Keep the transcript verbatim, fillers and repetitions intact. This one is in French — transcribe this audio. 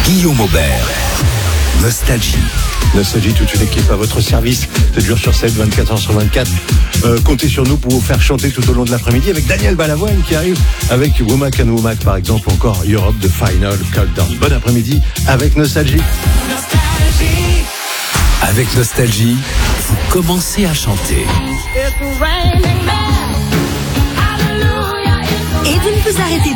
Guillaume Aubert. Nostalgie. Nostalgie, toute une équipe à votre service, sept jours sur sept, vingt-quatre heures sur vingt-quatre. Euh, comptez sur nous pour vous faire chanter tout au long de l'après-midi avec Daniel Balavoine qui arrive avec Womack and Womack par exemple, encore Europe The Final Countdown. Bon après-midi avec Nostalgie. Nostalgie. Avec Nostalgie, vous commencez à chanter. Et vous ne vous arrêtez